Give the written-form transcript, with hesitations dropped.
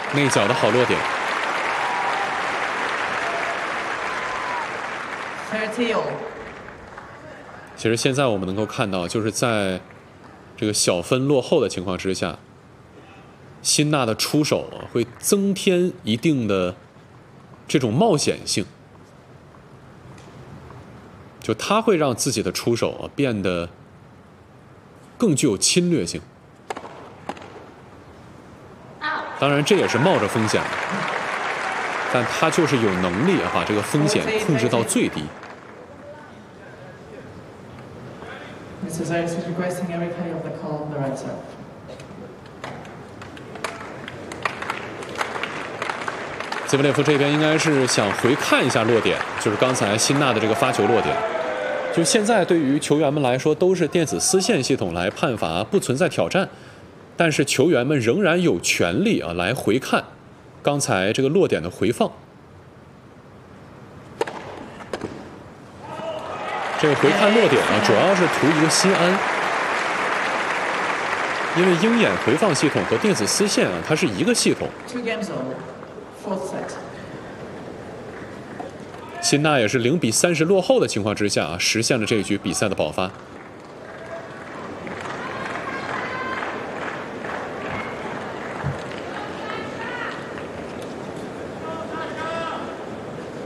内角的好落点。其实现在我们能够看到，就是在这个小分落后的情况之下，辛纳的出手会增添一定的这种冒险性，就他会让自己的出手变得更具有侵略性。当然，这也是冒着风险的，但他就是有能力把这个风险控制到最低。兹维列夫这边应该是想回看一下落点，就是刚才辛纳的这个发球落点。就现在对于球员们来说，都是电子丝线系统来判罚，不存在挑战。但是球员们仍然有权利来回看刚才这个落点的回放。这个回看落点主要是图一个心安，因为鹰眼回放系统和电子丝线它是一个系统。辛纳也是0比30落后的情况之下实现了这一局比赛的爆发。